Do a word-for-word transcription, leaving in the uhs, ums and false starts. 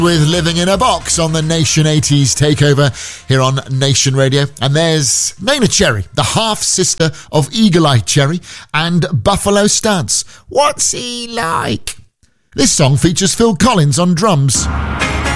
With Living in a Box on the Nation eighties takeover here on Nation Radio. And there's Neneh Cherry, the half-sister of Eagle-Eye Cherry and Buffalo Stance. What's he like? This song features Phil Collins on drums.